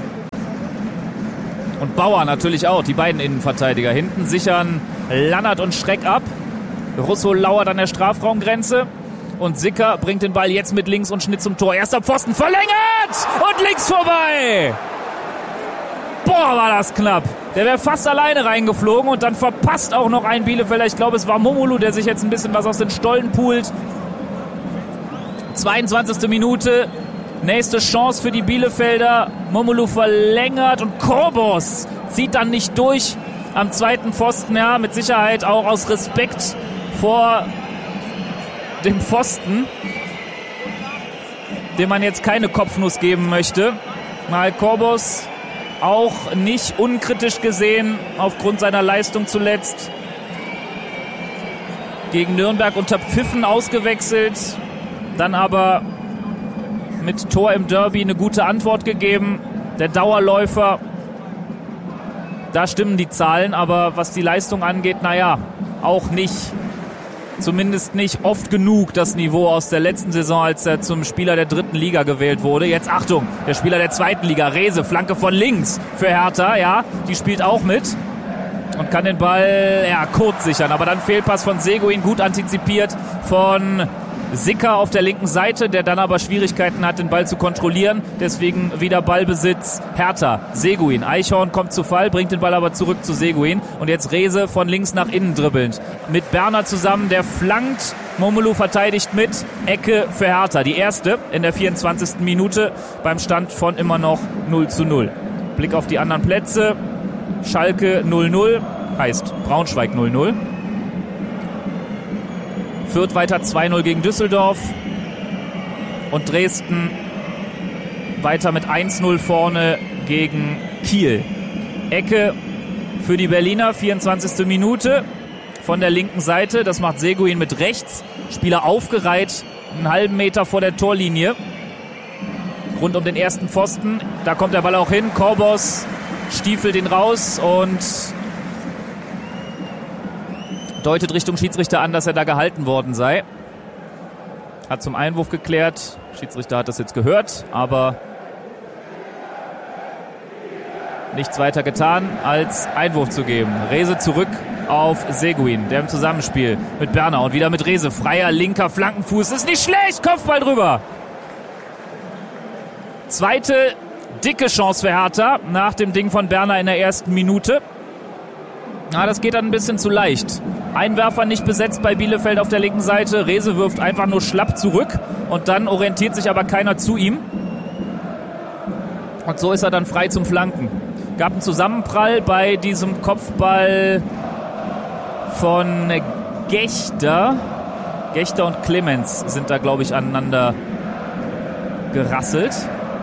Und Bauer natürlich auch, die beiden Innenverteidiger. Hinten sichern Lannert und Schreck ab. Russo lauert an der Strafraumgrenze. Und Sicker bringt den Ball jetzt mit links und Schnitt zum Tor. Erster Pfosten verlängert und links vorbei. Boah, war das knapp. Der wäre fast alleine reingeflogen und dann verpasst auch noch ein Bielefelder. Ich glaube, es war Momolu, der sich jetzt ein bisschen was aus den Stollen pult. zweiundzwanzigste Minute. Nächste Chance für die Bielefelder. Momolu verlängert und Korbos zieht dann nicht durch am zweiten Pfosten. Ja, mit Sicherheit auch aus Respekt vor dem Pfosten, dem man jetzt keine Kopfnuss geben möchte. Mal Korbos auch nicht unkritisch gesehen aufgrund seiner Leistung zuletzt. Gegen Nürnberg unter Pfiffen ausgewechselt, dann aber mit Tor im Derby eine gute Antwort gegeben. Der Dauerläufer, da stimmen die Zahlen, aber was die Leistung angeht, naja, auch nicht, zumindest nicht oft genug das Niveau aus der letzten Saison, als er zum Spieler der dritten Liga gewählt wurde. Jetzt Achtung, der Spieler der zweiten Liga, Rehse, Flanke von links für Hertha, ja, die spielt auch mit und kann den Ball, ja, kurz sichern, aber dann Fehlpass von Seguin, gut antizipiert von Sicker auf der linken Seite, der dann aber Schwierigkeiten hat, den Ball zu kontrollieren. Deswegen wieder Ballbesitz Hertha. Seguin. Eichhorn kommt zu Fall, bringt den Ball aber zurück zu Seguin. Und jetzt Rehse von links nach innen dribbelnd. Mit Berner zusammen, der flankt. Momolu verteidigt mit. Ecke für Hertha. Die erste in der vierundzwanzigsten Minute beim Stand von immer noch null zu null. Blick auf die anderen Plätze. Schalke null null. Heißt Braunschweig null null. Fürth weiter zwei null gegen Düsseldorf und Dresden weiter mit eins null vorne gegen Kiel. Ecke für die Berliner, vierundzwanzigste Minute von der linken Seite. Das macht Seguin mit rechts. Spieler aufgereiht, einen halben Meter vor der Torlinie. Rund um den ersten Pfosten. Da kommt der Ball auch hin. Korbos stiefelt ihn raus und deutet Richtung Schiedsrichter an, dass er da gehalten worden sei. Hat zum Einwurf geklärt. Schiedsrichter hat das jetzt gehört, aber nichts weiter getan, als Einwurf zu geben. Rehse zurück auf Seguin, der im Zusammenspiel mit Berner und wieder mit Rehse. Freier linker Flankenfuß, ist nicht schlecht, Kopfball drüber. Zweite dicke Chance für Hertha nach dem Ding von Berner in der ersten Minute. Na, das geht dann ein bisschen zu leicht. Einwerfer nicht besetzt bei Bielefeld auf der linken Seite. Rehse wirft einfach nur schlapp zurück und dann orientiert sich aber keiner zu ihm. Und so ist er dann frei zum Flanken. Gab einen Zusammenprall bei diesem Kopfball von Gechter. Gechter und Clemens sind da, glaube ich, aneinander gerasselt.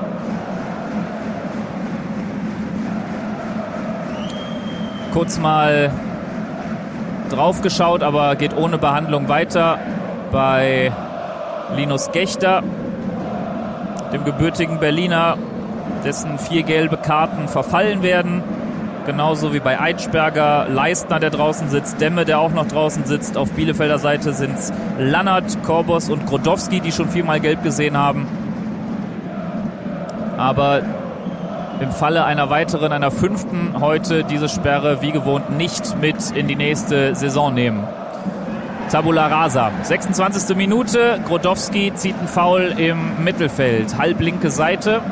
Kurz mal drauf geschaut, aber geht ohne Behandlung weiter bei Linus Gechter, dem gebürtigen Berliner, dessen vier gelbe Karten verfallen werden. Genauso wie bei Eitschberger, Leistner, der draußen sitzt, Demme, der auch noch draußen sitzt. Auf Bielefelder Seite sind es Lannert, Korbos und Grodowski, die schon viermal gelb gesehen haben. Aber im Falle einer weiteren, einer fünften, heute diese Sperre wie gewohnt nicht mit in die nächste Saison nehmen. Tabula rasa. sechsundzwanzigste Minute, Grodowski zieht einen Foul im Mittelfeld, halblinke Seite.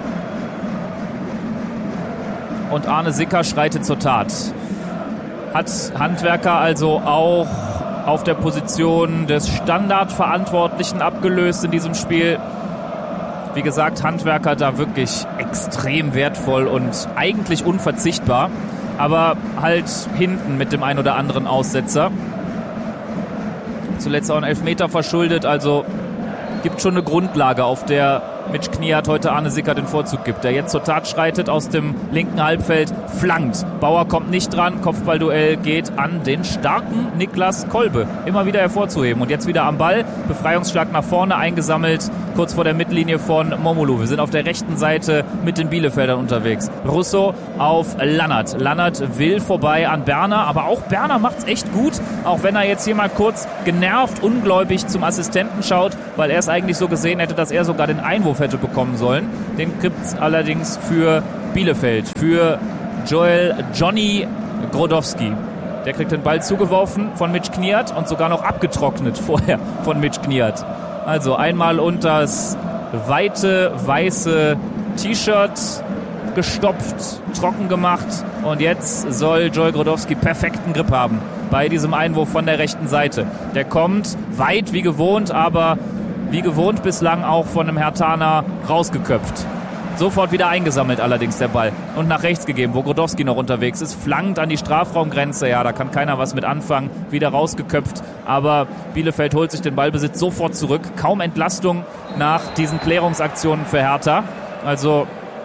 Und Arne Sicker schreitet zur Tat. Hat Handwerker also auch auf der Position des Standardverantwortlichen abgelöst in diesem Spiel. Wie gesagt, Handwerker da wirklich extrem wertvoll und eigentlich unverzichtbar. Aber halt hinten mit dem ein oder anderen Aussetzer. Zuletzt auch einen Elfmeter verschuldet, also gibt schon eine Grundlage, auf der Mitch Kniat heute Arne Sicker den Vorzug gibt, der jetzt zur Tat schreitet aus dem linken Halbfeld, flankt. Bauer kommt nicht dran, Kopfballduell geht an den starken Niklas Kolbe. Immer wieder hervorzuheben und jetzt wieder am Ball, Befreiungsschlag nach vorne eingesammelt, kurz vor der Mittellinie von Momolu. Wir sind auf der rechten Seite mit den Bielefeldern unterwegs. Russo auf Lannert. Lannert will vorbei an Berner, aber auch Berner macht's echt gut, auch wenn er jetzt hier mal kurz genervt, ungläubig zum Assistenten schaut, weil er es eigentlich so gesehen hätte, dass er sogar den Einwurf hätte bekommen sollen. Den gibt's allerdings für Bielefeld, für Joel Johnny Grodowski. Der kriegt den Ball zugeworfen von Mitch Kniat und sogar noch abgetrocknet vorher von Mitch Kniat. Also einmal unters weite, weiße T-Shirt gestopft, trocken gemacht und jetzt soll Joel Grodowski perfekten Grip haben bei diesem Einwurf von der rechten Seite. Der kommt weit wie gewohnt, aber wie gewohnt bislang auch von einem Herthaner rausgeköpft. Sofort wieder eingesammelt allerdings der Ball und nach rechts gegeben, wo Grodowski noch unterwegs ist. Flankt an die Strafraumgrenze, ja, da kann keiner was mit anfangen. Wieder rausgeköpft, aber Bielefeld holt sich den Ballbesitz sofort zurück. Kaum Entlastung nach diesen Klärungsaktionen für Hertha. Also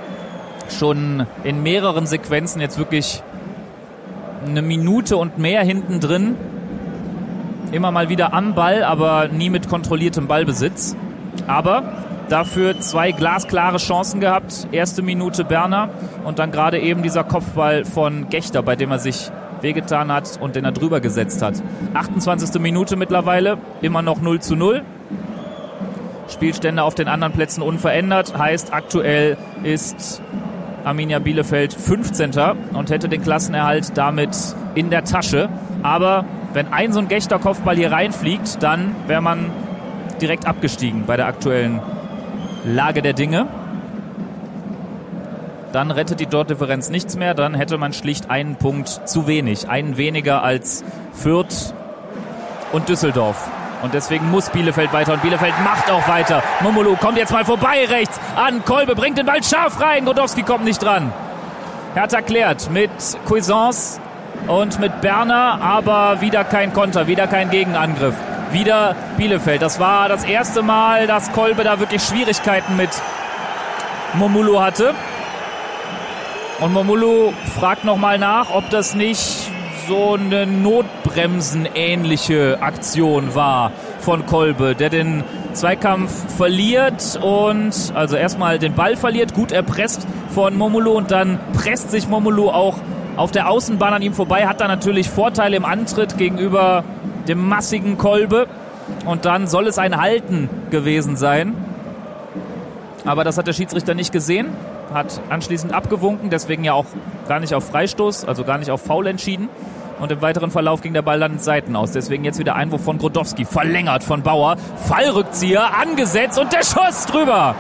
schon in mehreren Sequenzen jetzt wirklich eine Minute und mehr hinten drin. Immer mal wieder am Ball, aber nie mit kontrolliertem Ballbesitz. Aber dafür zwei glasklare Chancen gehabt. Erste Minute Berner und dann gerade eben dieser Kopfball von Gechter, bei dem er sich wehgetan hat und den er drüber gesetzt hat. achtundzwanzigste Minute mittlerweile, immer noch null zu null. Spielstände auf den anderen Plätzen unverändert. Heißt, aktuell ist Arminia Bielefeld fünfzehnter und hätte den Klassenerhalt damit in der Tasche. Aber wenn ein so ein Gechter-Kopfball hier reinfliegt, dann wäre man direkt abgestiegen bei der aktuellen Lage der Dinge. Dann rettet die Tordifferenz nichts mehr, dann hätte man schlicht einen Punkt zu wenig. Einen weniger als Fürth und Düsseldorf. Und deswegen muss Bielefeld weiter und Bielefeld macht auch weiter. Momolu kommt jetzt mal vorbei rechts an Kolbe, bringt den Ball scharf rein. Grodowski kommt nicht dran. Hertha klärt mit Cuisance und mit Berner, aber wieder kein Konter, wieder kein Gegenangriff. Wieder Bielefeld. Das war das erste Mal, dass Kolbe da wirklich Schwierigkeiten mit Momolu hatte. Und Momolu fragt nochmal nach, ob das nicht so eine Notbremsen-ähnliche Aktion war von Kolbe, der den Zweikampf verliert und also erstmal den Ball verliert, gut erpresst von Momolu und dann presst sich Momolu auch auf der Außenbahn an ihm vorbei, hat da natürlich Vorteile im Antritt gegenüber dem massigen Kolbe und dann soll es ein Halten gewesen sein. Aber das hat der Schiedsrichter nicht gesehen, hat anschließend abgewunken, deswegen ja auch gar nicht auf Freistoß, also gar nicht auf Foul entschieden. Und im weiteren Verlauf ging der Ball dann ins Seiten aus. Deswegen jetzt wieder Einwurf von Grodowski, verlängert von Bauer, Fallrückzieher, angesetzt und der Schuss drüber.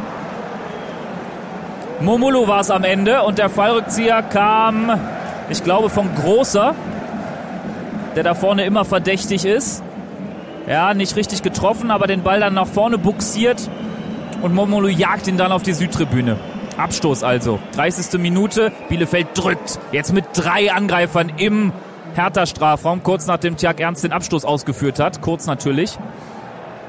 Momolu war es am Ende und der Fallrückzieher kam, ich glaube, von Großer, der da vorne immer verdächtig ist. Ja, nicht richtig getroffen, aber den Ball dann nach vorne buxiert und Momolu jagt ihn dann auf die Südtribüne. Abstoß also. dreißigste Minute, Bielefeld drückt. Jetzt mit drei Angreifern im Hertha-Strafraum, kurz nachdem Tjag Ernst den Abstoß ausgeführt hat. Kurz natürlich.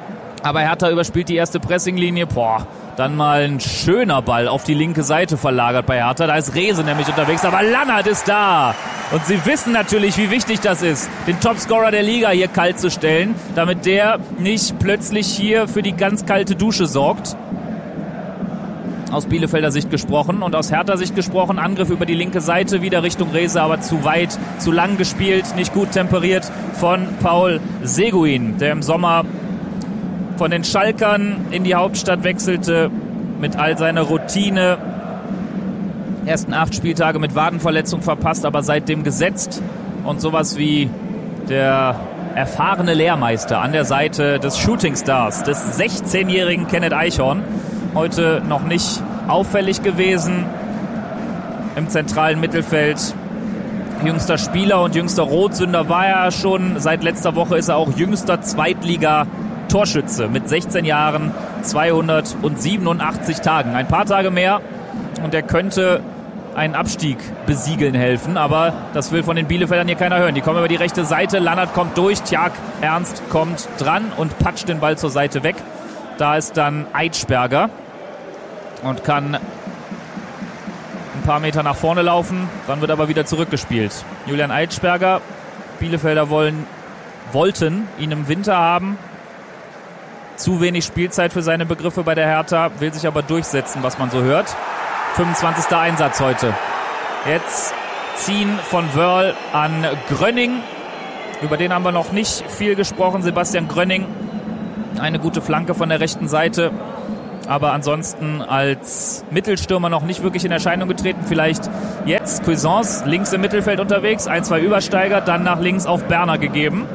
Aber Hertha überspielt die erste Pressinglinie. Boah, dann mal ein schöner Ball auf die linke Seite verlagert bei Hertha. Da ist Rehse nämlich unterwegs, aber Lannert ist da. Und sie wissen natürlich, wie wichtig das ist, den Topscorer der Liga hier kalt zu stellen, damit der nicht plötzlich hier für die ganz kalte Dusche sorgt. Aus Bielefelder Sicht gesprochen und aus Hertha Sicht gesprochen. Angriff über die linke Seite, wieder Richtung Rehse, aber zu weit, zu lang gespielt, nicht gut temperiert von Paul Seguin, der im Sommer von den Schalkern in die Hauptstadt wechselte mit all seiner Routine. Ersten acht Spieltage mit Wadenverletzung verpasst, aber seitdem gesetzt. Und sowas wie der erfahrene Lehrmeister an der Seite des Shootingstars, des sechzehnjährigen Kenneth Eichhorn. Heute noch nicht auffällig gewesen im zentralen Mittelfeld. Jüngster Spieler und jüngster Rotsünder war er schon. Seit letzter Woche ist er auch jüngster Zweitliga-Torschütze mit sechzehn Jahren, zweihundertsiebenundachtzig Tagen. Ein paar Tage mehr und er könnte einen Abstieg besiegeln helfen, aber das will von den Bielefeldern hier keiner hören. Die kommen über die rechte Seite, Lannert kommt durch, Tjag Ernst kommt dran und patscht den Ball zur Seite weg. Da ist dann Eitschberger und kann ein paar Meter nach vorne laufen, dann wird aber wieder zurückgespielt. Julian Eitschberger, Bielefelder wollen, wollten ihn im Winter haben. Zu wenig Spielzeit für seine Begriffe bei der Hertha, will sich aber durchsetzen, was man so hört. fünfundzwanzigster Einsatz heute. Jetzt ziehen von Wörl an Grönning. Über den haben wir noch nicht viel gesprochen. Sebastian Grönning, eine gute Flanke von der rechten Seite. Aber ansonsten als Mittelstürmer noch nicht wirklich in Erscheinung getreten. Vielleicht jetzt Cuisance links im Mittelfeld unterwegs. Ein, zwei Übersteiger, dann nach links auf Berner gegeben.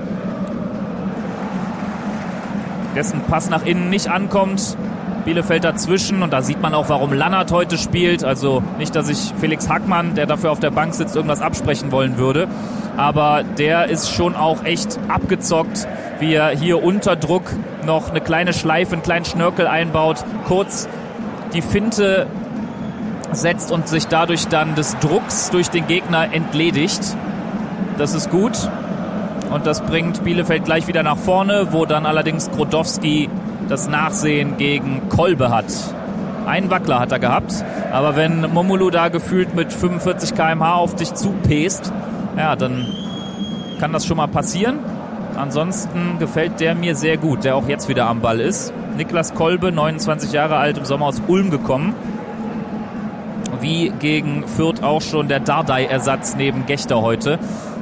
Dessen Pass nach innen nicht ankommt. Bielefeld dazwischen und da sieht man auch, warum Lannert heute spielt. Also nicht, dass ich Felix Hackmann, der dafür auf der Bank sitzt, irgendwas absprechen wollen würde. Aber der ist schon auch echt abgezockt, wie er hier unter Druck noch eine kleine Schleife, einen kleinen Schnörkel einbaut, kurz die Finte setzt und sich dadurch dann des Drucks durch den Gegner entledigt. Das ist gut und das bringt Bielefeld gleich wieder nach vorne, wo dann allerdings Grodowski das Nachsehen gegen Kolbe hat. Einen Wackler hat er gehabt, aber wenn Momolu da gefühlt mit fünfundvierzig Kilometer pro Stunde auf dich zupest, ja, dann kann das schon mal passieren. Ansonsten gefällt der mir sehr gut, der auch jetzt wieder am Ball ist. Niklas Kolbe, neunundzwanzig Jahre alt, im Sommer aus Ulm gekommen. Wie gegen Fürth auch schon der Dardai-Ersatz neben Gechter heute.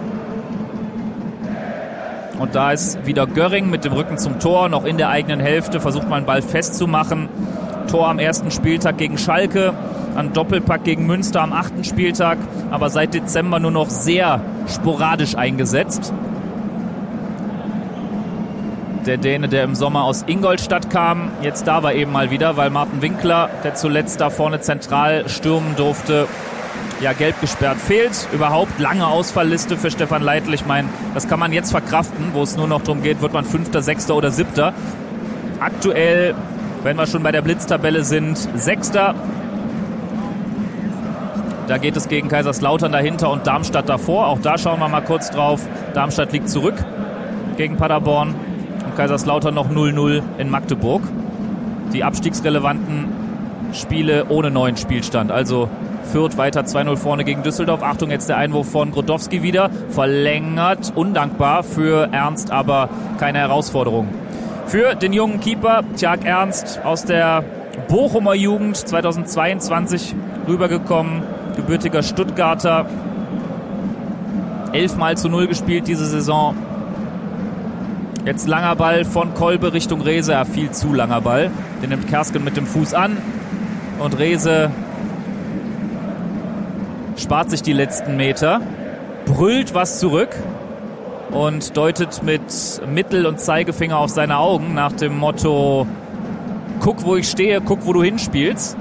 Und da ist wieder Göring mit dem Rücken zum Tor, noch in der eigenen Hälfte, versucht mal einen Ball festzumachen. Tor am ersten Spieltag gegen Schalke, ein Doppelpack gegen Münster am achten Spieltag, aber seit Dezember nur noch sehr sporadisch eingesetzt. Der Däne, der im Sommer aus Ingolstadt kam, jetzt da war eben mal wieder, weil Martin Winkler, der zuletzt da vorne zentral stürmen durfte, ja gelb gesperrt fehlt. Überhaupt lange Ausfallliste für Stefan Leitl. Ich meine, das kann man jetzt verkraften, wo es nur noch darum geht, wird man Fünfter, Sechster oder Siebter. Aktuell, wenn wir schon bei der Blitztabelle sind, Sechster. Da geht es gegen Kaiserslautern dahinter und Darmstadt davor. Auch da schauen wir mal kurz drauf. Darmstadt liegt zurück gegen Paderborn und Kaiserslautern noch null null in Magdeburg. Die abstiegsrelevanten Spiele ohne neuen Spielstand. Also Fürth weiter zwei null vorne gegen Düsseldorf. Achtung, jetzt der Einwurf von Grodowski wieder. Verlängert, undankbar für Ernst, aber keine Herausforderung. Für den jungen Keeper, Tjag Ernst, aus der Bochumer Jugend, zweitausendzweiundzwanzig rübergekommen. Gebürtiger Stuttgarter. Elfmal zu null gespielt diese Saison. Jetzt langer Ball von Kolbe Richtung Rehse. Ja, viel zu langer Ball. Den nimmt Kersken mit dem Fuß an. Und Rehse spart sich die letzten Meter, brüllt was zurück und deutet mit Mittel- und Zeigefinger auf seine Augen nach dem Motto: guck, wo ich stehe, guck, wo du hinspielst.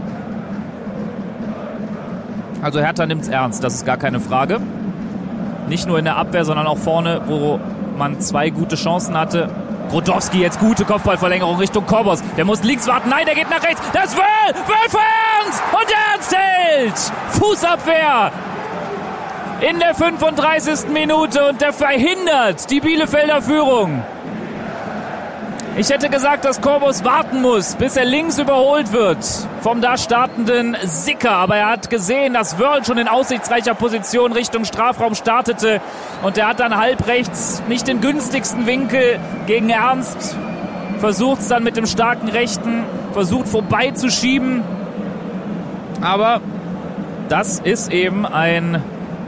Also Hertha nimmt's ernst, das ist gar keine Frage. Nicht nur in der Abwehr, sondern auch vorne, wo man zwei gute Chancen hatte. Grodowski, jetzt gute Kopfballverlängerung Richtung Korbos. Der muss links warten. Nein, der geht nach rechts. Das ist Wörl! Wörl für Ernst! Und Ernst hält! Fußabwehr! In der fünfunddreißigsten Minute und der verhindert die Bielefelder Führung. Ich hätte gesagt, dass Corbus warten muss, bis er links überholt wird vom da startenden Sicker. Aber er hat gesehen, dass Wörl schon in aussichtsreicher Position Richtung Strafraum startete. Und er hat dann halb rechts nicht den günstigsten Winkel gegen Ernst. Versucht es dann mit dem starken Rechten, versucht vorbeizuschieben. Aber das ist eben ein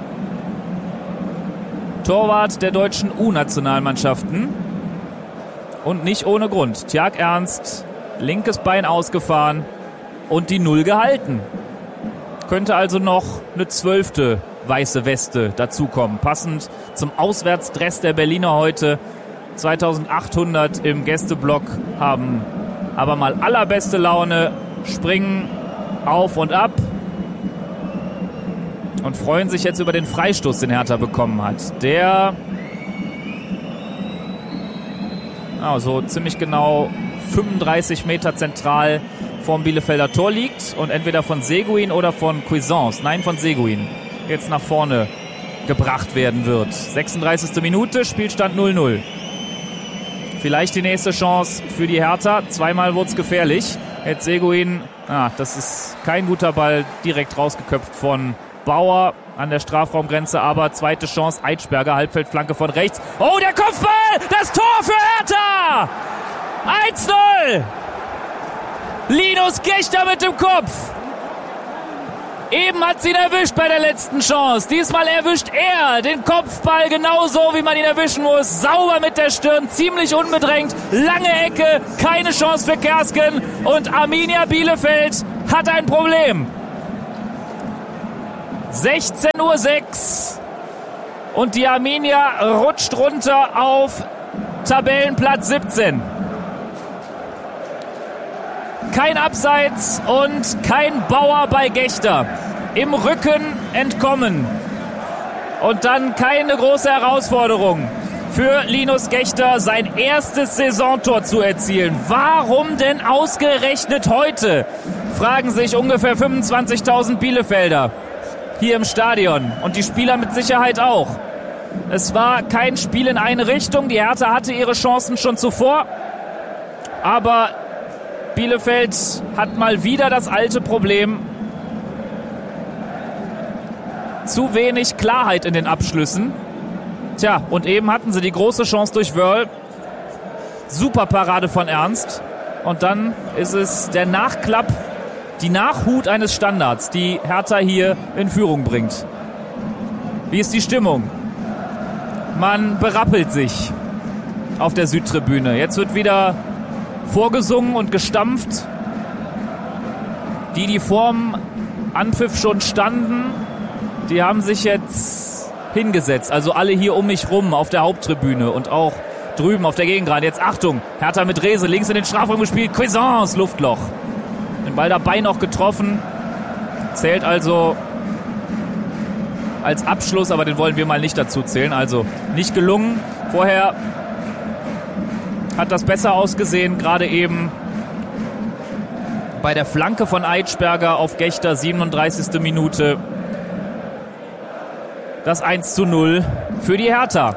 Torwart der deutschen U-Nationalmannschaften. Und nicht ohne Grund. Tjag Ernst, linkes Bein ausgefahren und die Null gehalten. Könnte also noch eine zwölfte weiße Weste dazukommen. Passend zum Auswärtsdress der Berliner heute. zweitausendachthundert im Gästeblock, haben aber mal allerbeste Laune, springen auf und ab und freuen sich jetzt über den Freistoß, den Hertha bekommen hat. Der also ziemlich genau fünfunddreißig Meter zentral vorm Bielefelder Tor liegt und entweder von Seguin oder von Cuisance, nein von Seguin, jetzt nach vorne gebracht werden wird. sechsunddreißigste Minute, Spielstand null null. Vielleicht die nächste Chance für die Hertha. Zweimal wurde es gefährlich. Jetzt Seguin, ah, das ist kein guter Ball, direkt rausgeköpft von Bauer an der Strafraumgrenze, aber zweite Chance, Eitschberger, Halbfeldflanke von rechts. Oh, der Kopfball! Das Tor für Hertha! eins null! Linus Gächter mit dem Kopf. Eben hat sie ihn erwischt bei der letzten Chance. Diesmal erwischt er den Kopfball genauso, wie man ihn erwischen muss. Sauber mit der Stirn, ziemlich unbedrängt. Lange Ecke, keine Chance für Kersken. Und Arminia Bielefeld hat ein Problem. sechzehn Uhr sechs und die Arminia rutscht runter auf Tabellenplatz siebzehn. Kein Abseits und kein Bauer bei Gächter. Im Rücken entkommen. Und dann keine große Herausforderung für Linus Gächter, sein erstes Saisontor zu erzielen. Warum denn ausgerechnet heute? Fragen sich ungefähr fünfundzwanzigtausend Bielefelder hier im Stadion und die Spieler mit Sicherheit auch. Es war kein Spiel in eine Richtung. Die Hertha hatte ihre Chancen schon zuvor. Aber Bielefeld hat mal wieder das alte Problem. Zu wenig Klarheit in den Abschlüssen. Tja, und eben hatten sie die große Chance durch Wörl. Super Parade von Ernst. Und dann ist es der Nachklapp, die Nachhut eines Standards, die Hertha hier in Führung bringt. Wie ist die Stimmung? Man berappelt sich auf der Südtribüne. Jetzt wird wieder vorgesungen und gestampft. Die, die vorm Anpfiff schon standen, die haben sich jetzt hingesetzt. Also alle hier um mich rum auf der Haupttribüne und auch drüben auf der Gegengrade. Jetzt Achtung, Hertha mit Rehse, links in den Strafraum gespielt. Cuisance, Luftloch. Den Ball dabei noch getroffen. Zählt also als Abschluss, aber den wollen wir mal nicht dazu zählen. Also nicht gelungen. Vorher hat das besser ausgesehen, gerade eben bei der Flanke von Eitschberger auf Gächter, siebenunddreißigste Minute. Das eins zu null für die Hertha,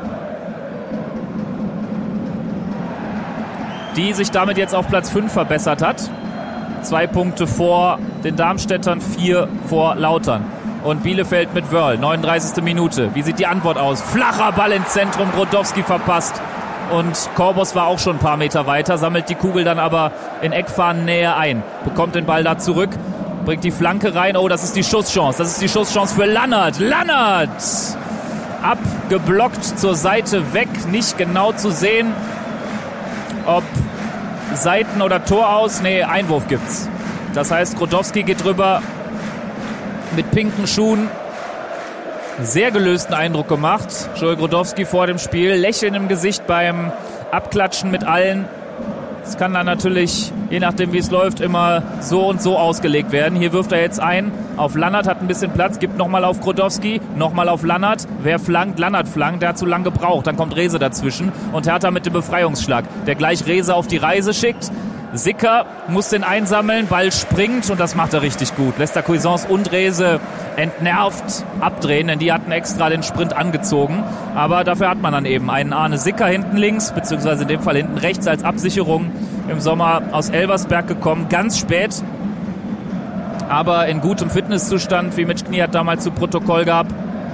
die sich damit jetzt auf Platz fünf verbessert hat. Zwei Punkte vor den Darmstädtern, vier vor Lautern. Und Bielefeld mit Wörl, neununddreißigste Minute. Wie sieht die Antwort aus? Flacher Ball ins Zentrum, Brodowski verpasst. Und Korbos war auch schon ein paar Meter weiter, sammelt die Kugel dann aber in Eckfahnnähe ein. Bekommt den Ball da zurück, bringt die Flanke rein. Oh, das ist die Schusschance. Das ist die Schusschance für Lannert. Lannert! Abgeblockt zur Seite weg. Nicht genau zu sehen, ob Seiten- oder Tor aus. Nee, Einwurf gibt's. Das heißt, Brodowski geht drüber mit pinken Schuhen. Sehr gelösten Eindruck gemacht. Joel Brodowski vor dem Spiel. Lächeln im Gesicht beim Abklatschen mit allen. Das kann dann natürlich, je nachdem wie es läuft, immer so und so ausgelegt werden. Hier wirft er jetzt ein auf Lannert, hat ein bisschen Platz, gibt nochmal auf Brodowski, nochmal auf Lannert. Wer flankt? Lannert flankt, der hat zu lang gebraucht. Dann kommt Rehse dazwischen und Hertha mit dem Befreiungsschlag, der gleich Rehse auf die Reise schickt. Sicker muss den einsammeln, Ball springt und das macht er richtig gut. Lässt da Cuisance und Rehse entnervt abdrehen, denn die hatten extra den Sprint angezogen. Aber dafür hat man dann eben einen Arne Sicker hinten links, beziehungsweise in dem Fall hinten rechts als Absicherung, im Sommer aus Elversberg gekommen, ganz spät, aber in gutem Fitnesszustand, wie Mitch Kniat damals zu Protokoll gab.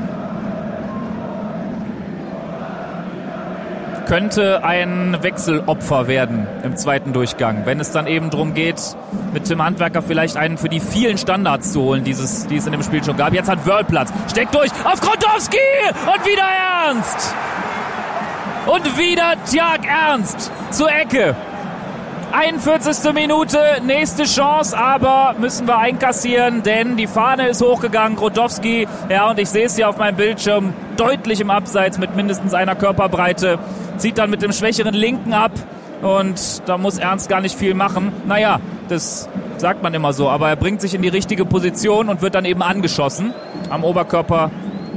Könnte ein Wechselopfer werden im zweiten Durchgang, wenn es dann eben darum geht, mit Tim Handwerker vielleicht einen für die vielen Standards zu holen, dieses, die es in dem Spiel schon gab. Jetzt hat Wörl Platz, steckt durch auf Grotowski und wieder Ernst. Und wieder Tjag Ernst zur Ecke. einundvierzigste Minute, nächste Chance, aber müssen wir einkassieren, denn die Fahne ist hochgegangen. Grotowski, ja, und ich sehe es hier auf meinem Bildschirm, deutlich im Abseits mit mindestens einer Körperbreite, zieht dann mit dem schwächeren Linken ab und da muss Ernst gar nicht viel machen. Naja, das sagt man immer so, aber er bringt sich in die richtige Position und wird dann eben angeschossen. Am Oberkörper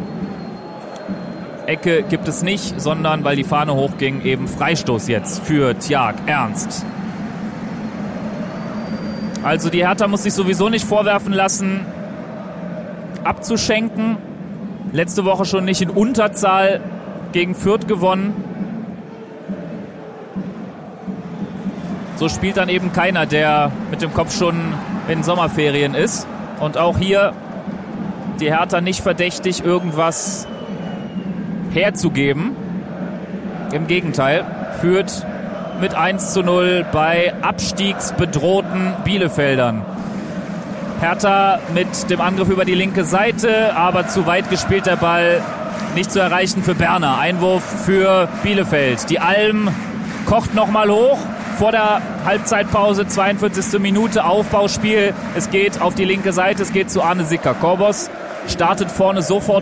Ecke gibt es nicht, sondern weil die Fahne hochging, eben Freistoß jetzt für Tjag Ernst. Also die Hertha muss sich sowieso nicht vorwerfen lassen, abzuschenken. Letzte Woche schon nicht in Unterzahl gegen Fürth gewonnen. So spielt dann eben keiner, der mit dem Kopf schon in Sommerferien ist. Und auch hier die Hertha nicht verdächtig, irgendwas herzugeben. Im Gegenteil, führt mit eins zu null bei abstiegsbedrohten Bielefeldern. Hertha mit dem Angriff über die linke Seite, aber zu weit gespielt der Ball, nicht zu erreichen für Berner. Einwurf für Bielefeld. Die Alm kocht nochmal hoch vor der Halbzeitpause, zweiundvierzigste Minute, Aufbauspiel. Es geht auf die linke Seite, es geht zu Arne Sicker. Korbos startet vorne sofort